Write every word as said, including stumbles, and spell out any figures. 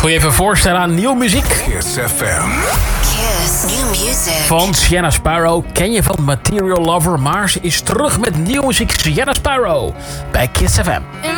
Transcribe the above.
Kun je even voorstellen aan nieuwe muziek? Kiss F M. Kiss New Music. Van Sienna Sparrow ken je van Material Lover, maar ze is terug met nieuwe muziek. Sienna Sparrow bij Kiss F M.